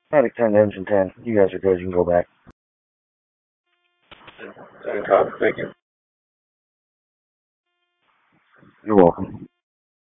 Attic 10 to engine 10. You guys are good. You can go back. Thank you. You're welcome.